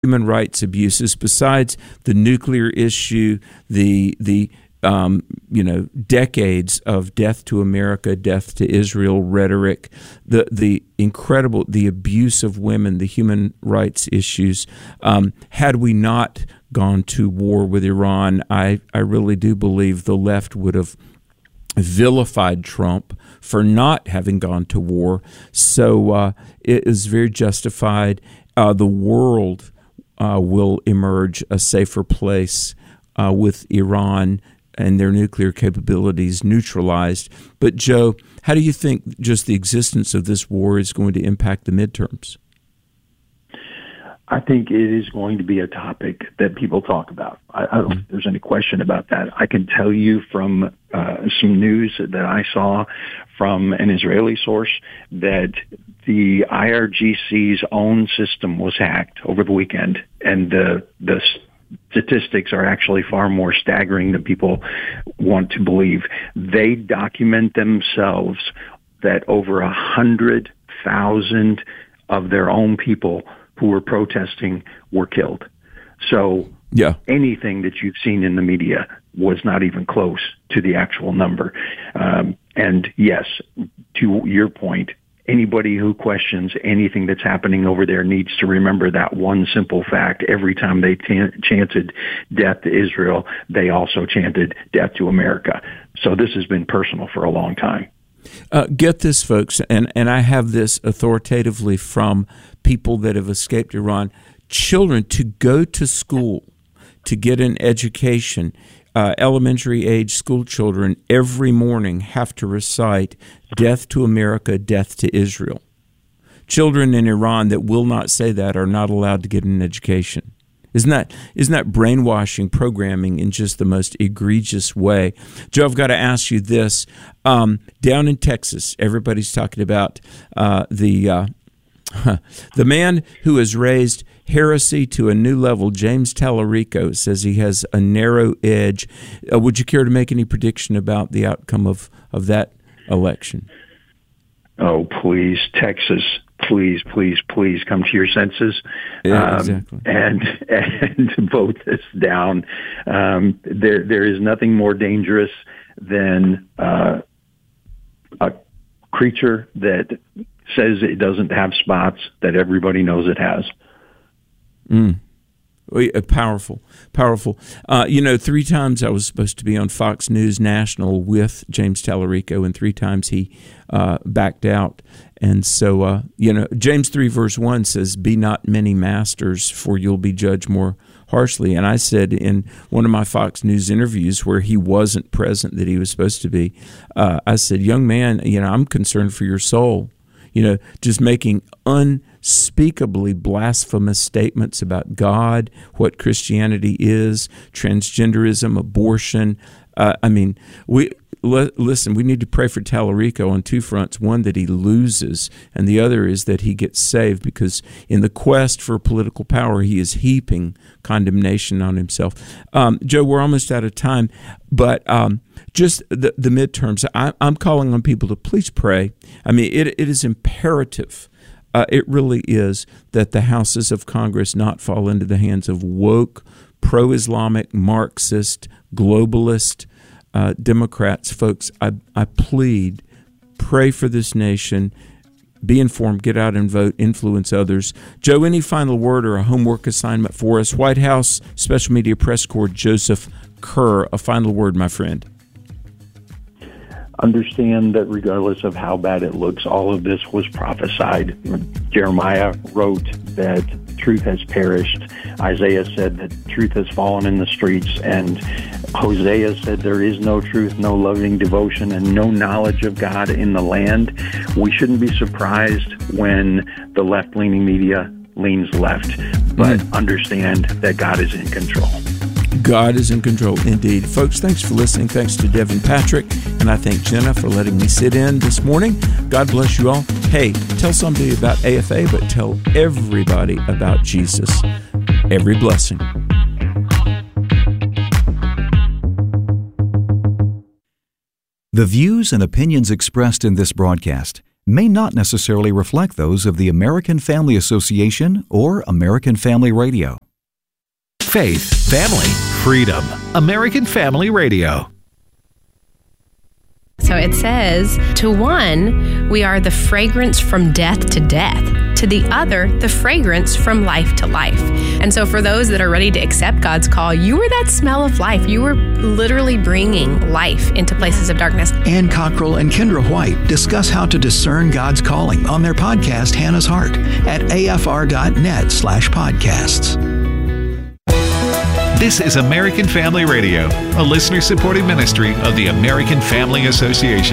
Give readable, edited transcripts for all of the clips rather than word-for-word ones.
human rights abuses, besides the nuclear issue, the decades of death to America, death to Israel rhetoric, the incredible, the abuse of women, the human rights issues. Had we not gone to war with Iran, I really do believe the left would have vilified Trump for not having gone to war. So it is very justified. The world will emerge a safer place with Iran and their nuclear capabilities neutralized. But Joe, how do you think just the existence of this war is going to impact the midterms? I think it is going to be a topic that people talk about. I don't think there's any question about that. I can tell you from some news that I saw from an Israeli source that the IRGC's own system was hacked over the weekend, and the statistics are actually far more staggering than people want to believe. They document themselves that over 100,000 of their own people who were protesting were killed. So anything that you've seen in the media was not even close to the actual number. And yes, to your point, anybody who questions anything that's happening over there needs to remember that one simple fact. Every time they chanted death to Israel, they also chanted death to America. So this has been personal for a long time. Get this, folks, and I have this authoritatively from people that have escaped Iran. Children to go to school, to get an education, elementary age school children every morning have to recite death to America, death to Israel. Children in Iran that will not say that are not allowed to get an education. Isn't that brainwashing programming in just the most egregious way? Joe, I've got to ask you this. Down in Texas, everybody's talking about the man who has raised heresy to a new level. James Tallarico says he has a narrow edge. Would you care to make any prediction about the outcome of that election? Oh, please, Texas. Please come to your senses, exactly. and vote this down. There is nothing more dangerous than a creature that says it doesn't have spots that everybody knows it has. Powerful. 3 times I was supposed to be on Fox News National with James Tallarico, and 3 times he backed out. And so, James 3 verse 1 says, "Be not many masters, for you'll be judged more harshly." And I said in one of my Fox News interviews where he wasn't present that he was supposed to be, I said, "Young man, I'm concerned for your soul. Just making unspeakably blasphemous statements about God, what Christianity is, transgenderism, abortion." Listen, we need to pray for Tallarico on 2 fronts. One, that he loses, and the other is that he gets saved, because in the quest for political power, he is heaping condemnation on himself. Joe, we're almost out of time, but just the midterms, I'm calling on people to please pray. It is imperative. It really is that the houses of Congress not fall into the hands of woke, pro-Islamic, Marxist, globalist Democrats. Folks, I plead, pray for this nation, be informed, get out and vote, influence others. Joe, any final word or a homework assignment for us? White House Special Media Press Corps Joseph Kerr, a final word, my friend. Understand that regardless of how bad it looks, all of this was prophesied. Jeremiah wrote that truth has perished. Isaiah said that truth has fallen in the streets. And Hosea said there is no truth, no loving devotion, and no knowledge of God in the land. We shouldn't be surprised when the left-leaning media leans left, but understand that God is in control. God is in control, indeed. Folks, thanks for listening. Thanks to Devin Patrick, and I thank Jenna for letting me sit in this morning. God bless you all. Hey, tell somebody about AFA, but tell everybody about Jesus. Every blessing. The views and opinions expressed in this broadcast may not necessarily reflect those of the American Family Association or American Family Radio. Faith, family, freedom. American Family Radio. So it says, to one, we are the fragrance from death to death. To the other, the fragrance from life to life. And so for those that are ready to accept God's call, you were that smell of life. You were literally bringing life into places of darkness. Ann Cockrell and Kendra White discuss how to discern God's calling on their podcast, Hannah's Heart, at afr.net/podcasts. This is American Family Radio, a listener-supported ministry of the American Family Association.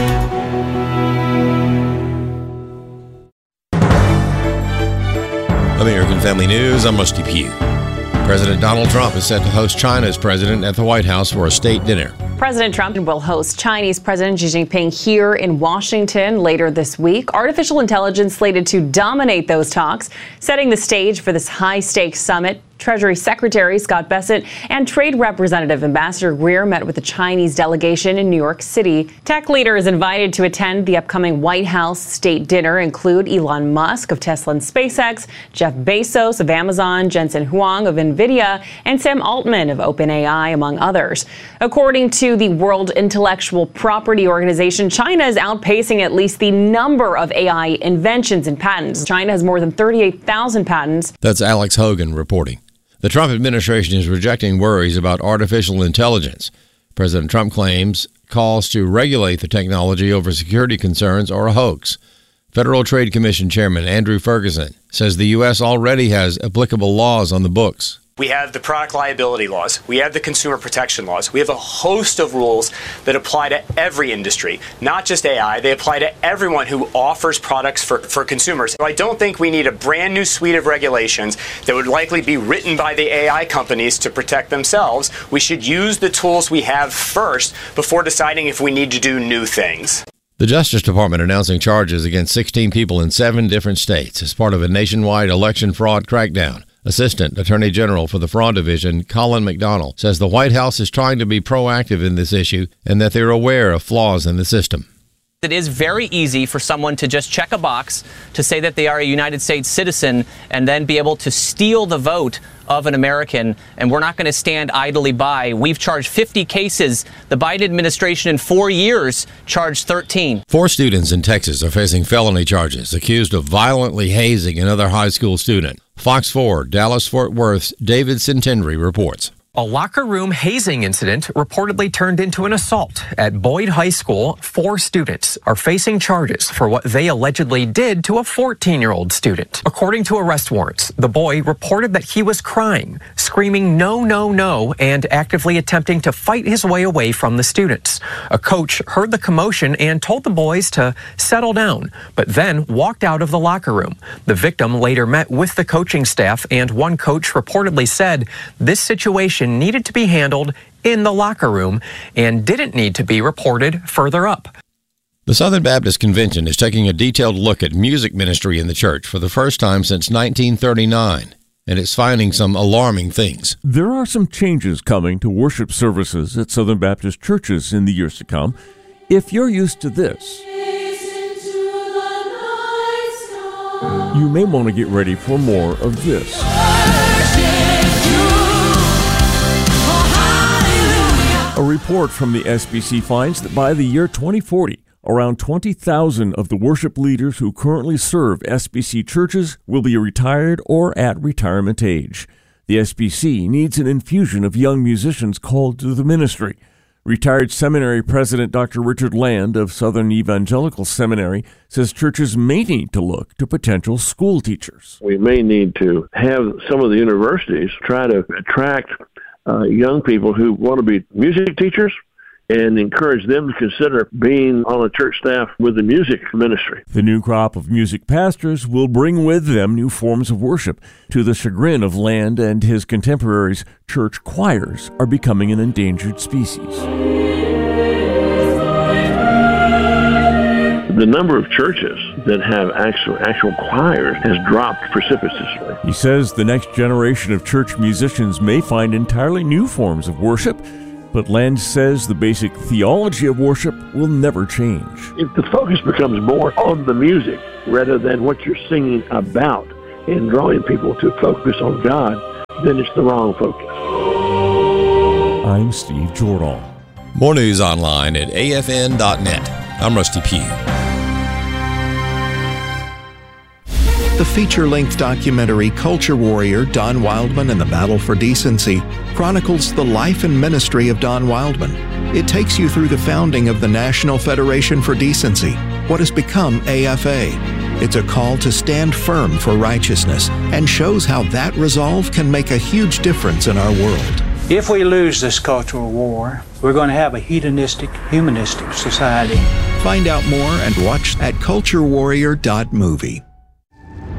American Family News, I'm Rusty Pugh. President Donald Trump is set to host China's president at the White House for a state dinner. President Trump will host Chinese President Xi Jinping here in Washington later this week. Artificial intelligence slated to dominate those talks, setting the stage for this high-stakes summit. Treasury Secretary Scott Bessent and Trade Representative Ambassador Greer met with the Chinese delegation in New York City. Tech leaders invited to attend the upcoming White House state dinner include Elon Musk of Tesla and SpaceX, Jeff Bezos of Amazon, Jensen Huang of NVIDIA, and Sam Altman of OpenAI, among others. According to the World Intellectual Property Organization, China is outpacing at least the number of AI inventions and patents. China has more than 38,000 patents. That's Alex Hogan reporting. The Trump administration is rejecting worries about artificial intelligence. President Trump claims calls to regulate the technology over security concerns are a hoax. Federal Trade Commission Chairman Andrew Ferguson says the U.S. already has applicable laws on the books. We have the product liability laws. We have the consumer protection laws. We have a host of rules that apply to every industry, not just AI. They apply to everyone who offers products for consumers. I don't think we need a brand new suite of regulations that would likely be written by the AI companies to protect themselves. We should use the tools we have first before deciding if we need to do new things. The Justice Department announcing charges against 16 people in 7 different states as part of a nationwide election fraud crackdown. Assistant Attorney General for the Fraud Division, Colin McDonnell, says the White House is trying to be proactive in this issue and that they're aware of flaws in the system. It is very easy for someone to just check a box to say that they are a United States citizen and then be able to steal the vote of an American, and we're not going to stand idly by. We've charged 50 cases. The Biden administration in 4 years charged 13. 4 students in Texas are facing felony charges accused of violently hazing another high school student. Fox 4 Dallas-Fort Worth's David Centenry reports. A locker room hazing incident reportedly turned into an assault at Boyd High School. 4 students are facing charges for what they allegedly did to a 14-year-old student. According to arrest warrants, the boy reported that he was crying, screaming "no, no, no," and actively attempting to fight his way away from the students. A coach heard the commotion and told the boys to settle down, but then walked out of the locker room. The victim later met with the coaching staff, and one coach reportedly said this situation needed to be handled in the locker room and didn't need to be reported further up. The Southern Baptist Convention is taking a detailed look at music ministry in the church for the first time since 1939, and it's finding some alarming things. There are some changes coming to worship services at Southern Baptist churches in the years to come. If you're used to this, you may want to get ready for more of this. A report from the SBC finds that by the year 2040, around 20,000 of the worship leaders who currently serve SBC churches will be retired or at retirement age. The SBC needs an infusion of young musicians called to the ministry. Retired seminary president Dr. Richard Land of Southern Evangelical Seminary says churches may need to look to potential school teachers. We may need to have some of the universities try to attract young people who want to be music teachers and encourage them to consider being on a church staff with the music ministry. The new crop of music pastors will bring with them new forms of worship. To the chagrin of Land and his contemporaries, church choirs are becoming an endangered species. The number of churches that have actual choirs has dropped precipitously. He says the next generation of church musicians may find entirely new forms of worship, But Lange says the basic theology of worship will never change. If the focus becomes more on the music rather than what you're singing about and drawing people to focus on God, then it's the wrong focus. I'm Steve Jordahl. More news online at afn.net. I'm Rusty Pugh. The feature-length documentary Culture Warrior, Don Wildman and the Battle for Decency chronicles the life and ministry of Don Wildman. It takes you through the founding of the National Federation for Decency, what has become AFA. It's a call to stand firm for righteousness and shows how that resolve can make a huge difference in our world. If we lose this cultural war, we're going to have a hedonistic, humanistic society. Find out more and watch at culturewarrior.movie.